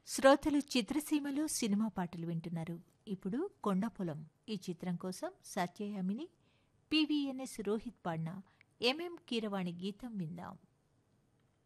శ్రోతలు చిత్రసీమలో సినిమా పాటలు వింటున్నారు. ఇప్పుడు కొండపొలం ఈ చిత్రం కోసం సత్యయామిని, పివిఎన్ఎస్ రోహిత్ పాడిన ఎంఎం కీరవాణి గీతం విందాం.